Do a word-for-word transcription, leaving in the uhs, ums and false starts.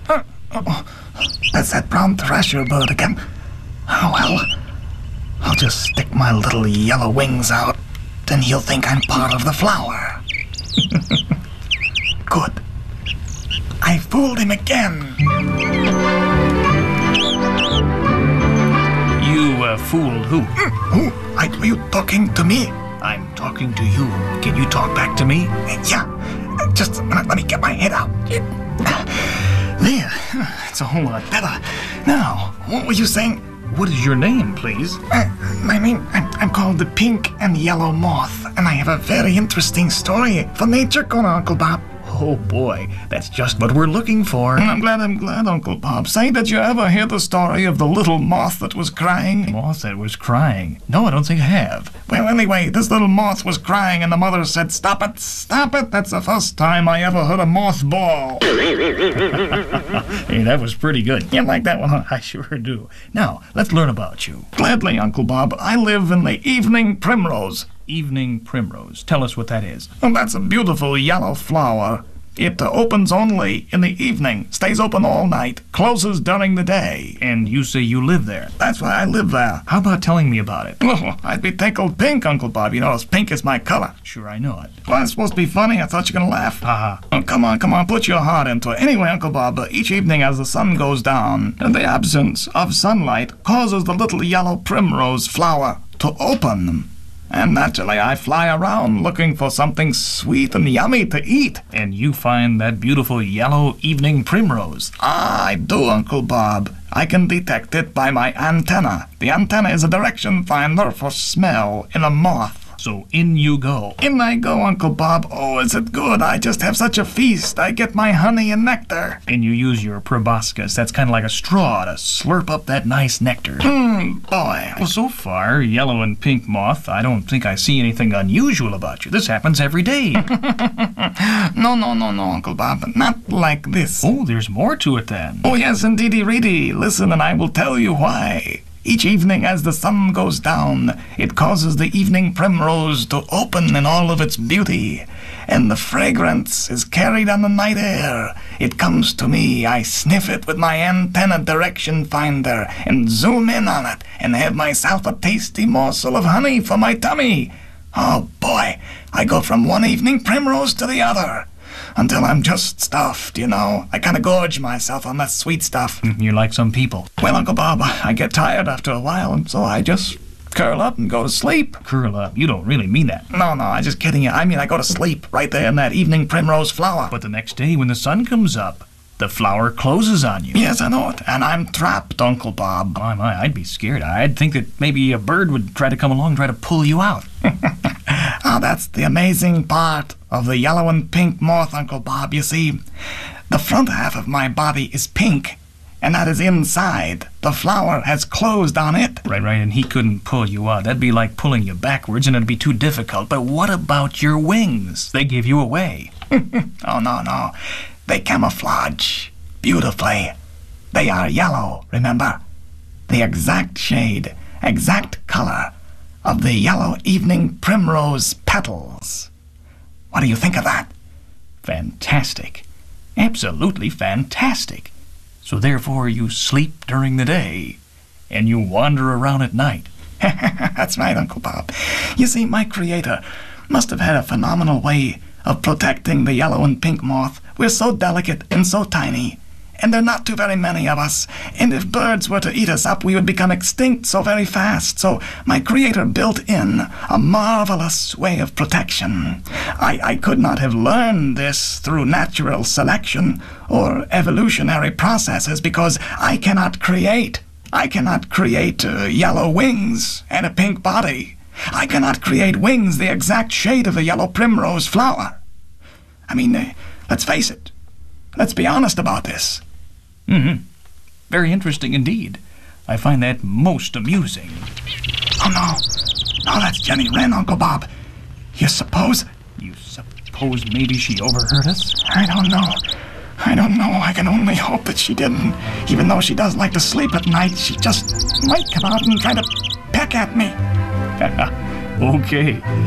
Uh, oh, that's that brown thrasher bird again. Oh, well. I'll just stick my little yellow wings out, then he'll think I'm part of the flower. Good. I fooled him again. You uh, fooled who? Mm, who? I, are you talking to me? I'm talking to you. Can you talk back to me? Yeah. Just a minute, let me get my head out. There. It's a whole lot better. Now, what were you saying? What is your name, please? Uh, I mean, I'm, I'm called the Pink and Yellow Moth, and I have a very interesting story for Nature Corner, Uncle Bob. Oh boy, that's just what we're looking for. I'm glad, I'm glad, Uncle Bob. Say, did you ever hear the story of the little moth that was crying? Moth that was crying? No, I don't think I have. Well, anyway, this little moth was crying, and the mother said, "Stop it, stop it. That's the first time I ever heard a moth bawl." Hey, that was pretty good. You like that one, huh? I sure do. Now, let's learn about you. Gladly, Uncle Bob. I live in the evening primrose. Evening primrose. Tell us what that is. Well, that's a beautiful yellow flower. It uh, opens only in the evening, stays open all night, closes during the day. And you say you live there. That's why I live there. How about telling me about it? Oh, I'd be tickled pink, Uncle Bob. You know, pink is my color. Sure, I know it. Well, it's supposed to be funny. I thought you were going to laugh. Haha. Oh, come on, come on, put your heart into it. Anyway, Uncle Bob, uh, each evening as the sun goes down, the absence of sunlight causes the little yellow primrose flower to open. And naturally, I fly around looking for something sweet and yummy to eat. And you find that beautiful yellow evening primrose. Ah, I do, Uncle Bob. I can detect it by my antenna. The antenna is a direction finder for smell in a moth. So in you go. In I go, Uncle Bob. Oh, is it good? I just have such a feast. I get my honey and nectar. And you use your proboscis. That's kind of like a straw to slurp up that nice nectar. Hmm, boy. Well, so far, yellow and pink moth, I don't think I see anything unusual about you. This happens every day. No, no, no, no, Uncle Bob. Not like this. Oh, there's more to it then. Oh, yes, indeedy-reedy. Listen, and I will tell you why. Each evening as the sun goes down, it causes the evening primrose to open in all of its beauty, and the fragrance is carried on the night air. It comes to me, I sniff it with my antenna direction finder, and zoom in on it, and have myself a tasty morsel of honey for my tummy. Oh boy, I go from one evening primrose to the other, until I'm just stuffed, you know. I kind of gorge myself on that sweet stuff. You're like some people. Well, Uncle Bob, I get tired after a while, and so I just curl up and go to sleep. Curl up? You don't really mean that. No, no, I'm just kidding you. I mean, I go to sleep right there in that evening primrose flower. But the next day when the sun comes up, the flower closes on you. Yes, I know it, and I'm trapped, Uncle Bob. My, my, I'd be scared. I'd think that maybe a bird would try to come along and try to pull you out. Oh, that's the amazing part of the yellow and pink moth, Uncle Bob. You see, the front half of my body is pink, and that is inside. The flower has closed on it. Right, right, and he couldn't pull you out. That'd be like pulling you backwards, and it'd be too difficult. But what about your wings? They give you away. Oh, no, no. They camouflage beautifully. They are yellow, remember? The exact shade, exact color of the yellow evening primrose petals. What do you think of that? Fantastic. Absolutely fantastic. So therefore you sleep during the day, and you wander around at night. That's right, Uncle Bob. You see, my creator must have had a phenomenal way of protecting the yellow and pink moth. We're so delicate and so tiny, and there are not too very many of us, and if birds were to eat us up, we would become extinct so very fast. So my creator built in a marvelous way of protection. I, I could not have learned this through natural selection or evolutionary processes because I cannot create. I cannot create uh, yellow wings and a pink body. I cannot create wings the exact shade of the yellow primrose flower. I mean, uh, let's face it. Let's be honest about this. Mm-hmm. Very interesting indeed. I find that most amusing. Oh, no. No, that's Jenny Wren, Uncle Bob. You suppose? You suppose maybe she overheard us? I don't know. I don't know. I can only hope that she didn't. Even though she does like to sleep at night, she just might come out and try to peck at me. Okay.